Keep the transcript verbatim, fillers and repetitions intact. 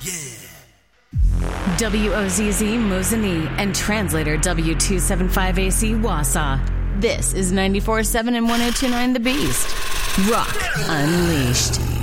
Yeah. W O Z Z Mosinee and translator W two seventy-five A C Wausau. This is ninety-four point seven and one oh two point nine The Beast. Rock Unleashed.